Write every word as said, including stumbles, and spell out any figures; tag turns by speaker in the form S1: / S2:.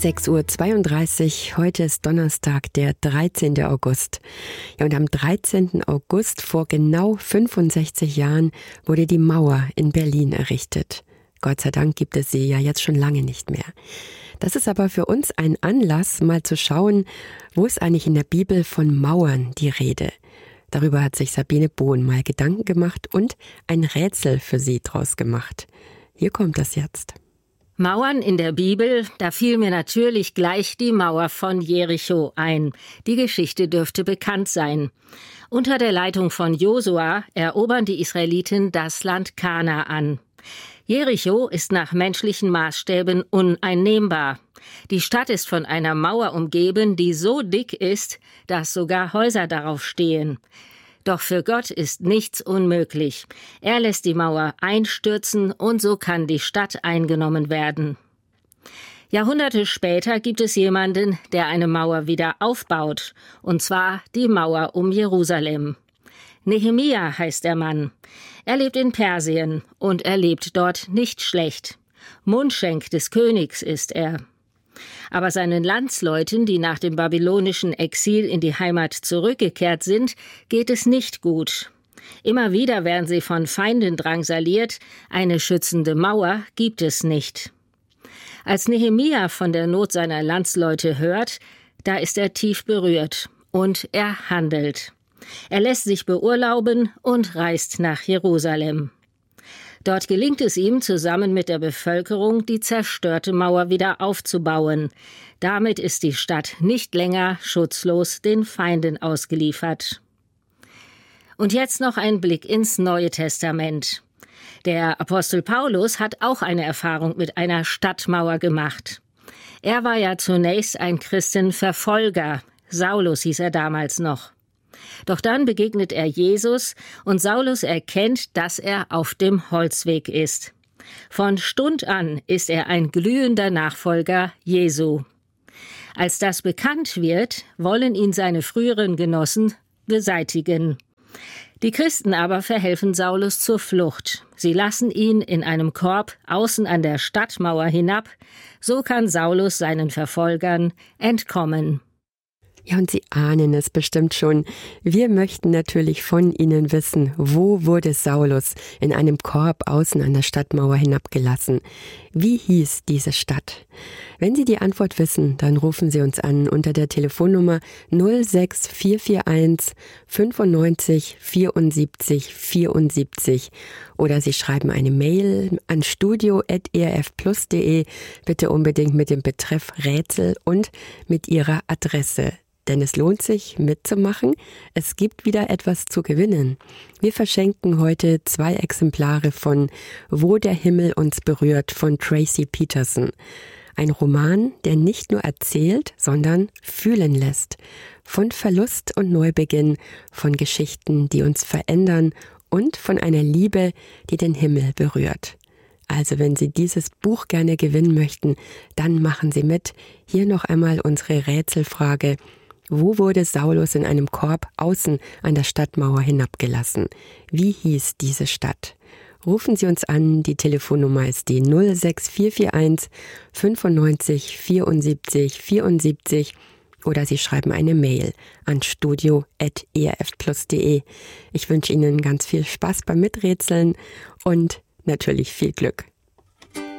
S1: sechs Uhr zweiunddreißig, heute ist Donnerstag, der dreizehnten August. Ja, und am dreizehnten August vor genau fünfundsechzig Jahren wurde die Mauer in Berlin errichtet. Gott sei Dank gibt es sie ja jetzt schon lange nicht mehr. Das ist aber für uns ein Anlass, mal zu schauen, wo ist eigentlich in der Bibel von Mauern die Rede. Darüber hat sich Sabine Bohn mal Gedanken gemacht und ein Rätsel für sie draus gemacht. Hier kommt das jetzt.
S2: Mauern in der Bibel, da fiel mir natürlich gleich die Mauer von Jericho ein. Die Geschichte dürfte bekannt sein. Unter der Leitung von Josua erobern die Israeliten das Land Kanaan. Jericho ist nach menschlichen Maßstäben uneinnehmbar. Die Stadt ist von einer Mauer umgeben, die so dick ist, dass sogar Häuser darauf stehen. Doch für Gott ist nichts unmöglich. Er lässt die Mauer einstürzen und so kann die Stadt eingenommen werden. Jahrhunderte später gibt es jemanden, der eine Mauer wieder aufbaut, und zwar die Mauer um Jerusalem. Nehemia heißt der Mann. Er lebt in Persien und er lebt dort nicht schlecht. Mundschenk des Königs ist er. Aber seinen Landsleuten, die nach dem babylonischen Exil in die Heimat zurückgekehrt sind, geht es nicht gut. Immer wieder werden sie von Feinden drangsaliert, eine schützende Mauer gibt es nicht. Als Nehemia von der Not seiner Landsleute hört, da ist er tief berührt und er handelt. Er lässt sich beurlauben und reist nach Jerusalem. Dort gelingt es ihm, zusammen mit der Bevölkerung die zerstörte Mauer wieder aufzubauen. Damit ist die Stadt nicht länger schutzlos den Feinden ausgeliefert. Und jetzt noch ein Blick ins Neue Testament. Der Apostel Paulus hat auch eine Erfahrung mit einer Stadtmauer gemacht. Er war ja zunächst ein Christenverfolger. Saulus hieß er damals noch. Doch dann begegnet er Jesus und Saulus erkennt, dass er auf dem Holzweg ist. Von Stund an ist er ein glühender Nachfolger Jesu. Als das bekannt wird, wollen ihn seine früheren Genossen beseitigen. Die Christen aber verhelfen Saulus zur Flucht. Sie lassen ihn in einem Korb außen an der Stadtmauer hinab. So kann Saulus seinen Verfolgern entkommen.
S1: Ja, und Sie ahnen es bestimmt schon. Wir möchten natürlich von Ihnen wissen, wo wurde Saulus in einem Korb außen an der Stadtmauer hinabgelassen? Wie hieß diese Stadt? Wenn Sie die Antwort wissen, dann rufen Sie uns an unter der Telefonnummer null sechs vier vier eins fünfundneunzig vierundsiebzig vierundsiebzig oder Sie schreiben eine Mail an studio at e r f plus punkt de, bitte unbedingt mit dem Betreff Rätsel und mit Ihrer Adresse. Denn es lohnt sich, mitzumachen. Es gibt wieder etwas zu gewinnen. Wir verschenken heute zwei Exemplare von Wo der Himmel uns berührt von Tracy Peterson. Ein Roman, der nicht nur erzählt, sondern fühlen lässt. Von Verlust und Neubeginn, von Geschichten, die uns verändern und von einer Liebe, die den Himmel berührt. Also wenn Sie dieses Buch gerne gewinnen möchten, dann machen Sie mit. Hier noch einmal unsere Rätselfrage. Wo wurde Saulus in einem Korb außen an der Stadtmauer hinabgelassen? Wie hieß diese Stadt? Rufen Sie uns an, die Telefonnummer ist die null sechs vier vier eins fünfundneunzig vierundsiebzig vierundsiebzig oder Sie schreiben eine Mail an studio at e r f plus punkt de. Ich wünsche Ihnen ganz viel Spaß beim Miträtseln und natürlich viel Glück.